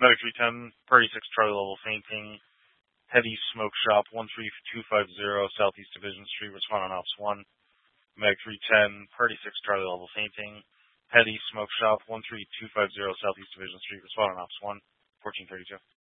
Medic 310, Party 6 Charlie level fainting. Heavy Smoke Shop 13250 Southeast Division Street, respond on Ops 1. Medic 310, Party 6 Charlie level fainting. Heavy Smoke Shop 13250 Southeast Division Street, respond on Ops 1. 1432.